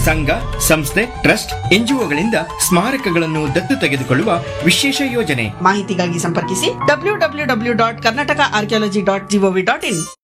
ಸಂಘ, ಸಂಸ್ಥೆ, ಟ್ರಸ್ಟ್, ಎನ್ಜಿಒಗಳಿಂದ ಸ್ಮಾರಕಗಳನ್ನು ದತ್ತು ತೆಗೆದುಕೊಳ್ಳುವ ವಿಶೇಷ ಯೋಜನೆ. ಮಾಹಿತಿಗಾಗಿ ಸಂಪರ್ಕಿಸಿ www.karnatakaarchaeology.gov.in.